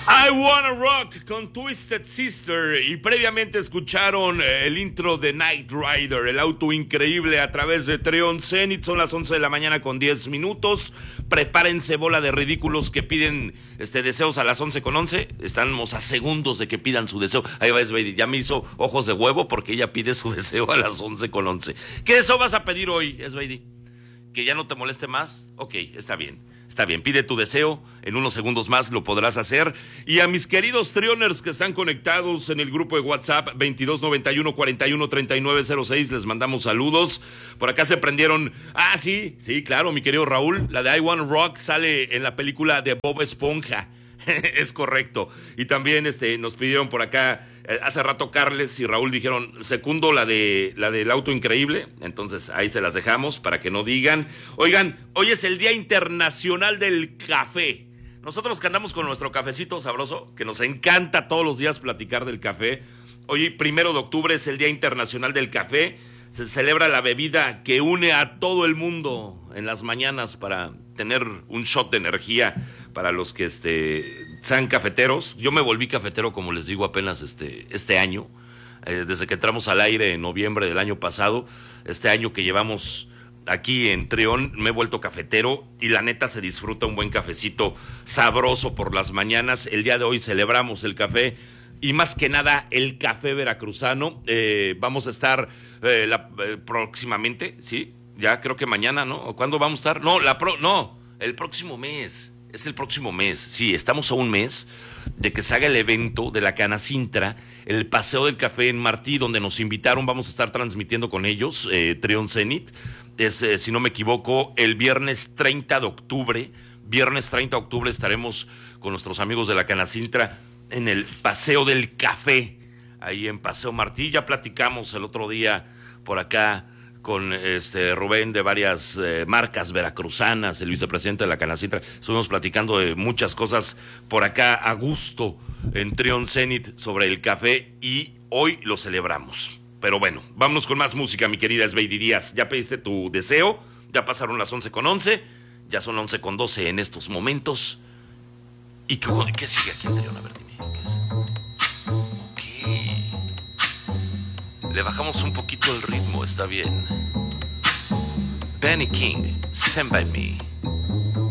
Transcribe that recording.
I Wanna Rock con Twisted Sister. Y previamente escucharon el intro de Knight Rider, el auto increíble a través de Trion Zenith. Son las 11 de la mañana con 10 minutos. Prepárense, bola de ridículos que piden deseos a las 11:11. Estamos a segundos de que pidan su deseo. Ahí va Sveidi, ya me hizo ojos de huevo porque ella pide su deseo a las 11:11. ¿Qué deseo vas a pedir hoy, Sveidi? ¿Que ya no te moleste más? Ok, está bien. Está bien, pide tu deseo, en unos segundos más lo podrás hacer. Y a mis queridos Trioners que están conectados en el grupo de WhatsApp 2291-413906, les mandamos saludos. Por acá se prendieron, sí, claro, mi querido Raúl, la de I Want Rock sale en la película de Bob Esponja. Es correcto. Y también nos pidieron por acá, hace rato Carles y Raúl dijeron, secundo la del auto increíble. Entonces ahí se las dejamos para que no digan. Oigan, hoy es el Día Internacional del Café. Nosotros que andamos con nuestro cafecito sabroso, que nos encanta todos los días platicar del café. Hoy, 1 de octubre, es el Día Internacional del Café. Se celebra la bebida que une a todo el mundo en las mañanas para tener un shot de energía para los que sean cafeteros. Yo me volví cafetero, como les digo, apenas este año, desde que entramos al aire en noviembre del año pasado. Este año que llevamos aquí en Trión me he vuelto cafetero y la neta se disfruta un buen cafecito sabroso por las mañanas. El día de hoy celebramos el café y más que nada el café veracruzano. Vamos a estar próximamente, ¿sí? Ya creo que mañana, ¿no? ¿Cuándo vamos a estar? No, el próximo mes. Es el próximo mes, sí, estamos a un mes de que se haga el evento de la Canacintra, el Paseo del Café en Martí, donde nos invitaron. Vamos a estar transmitiendo con ellos, Trion Zenith. Es, si no me equivoco, el viernes 30 de octubre. Viernes 30 de octubre estaremos con nuestros amigos de la Canacintra en el Paseo del Café, ahí en Paseo Martí. Ya platicamos el otro día por acá con Rubén de varias marcas veracruzanas, el vicepresidente de la Canacintra. Estuvimos platicando de muchas cosas por acá a gusto en Trion Zenith sobre el café y hoy lo celebramos. Pero bueno, vámonos con más música, mi querida Sveidi Díaz. Ya pediste tu deseo, ya pasaron las 11:11, ya son 11:12 en estos momentos. ¿Y qué sigue aquí en Trion? A ver, dime, ¿qué es? Ok. Le bajamos un poquito el ritmo, está bien. Benny King, Stand By Me.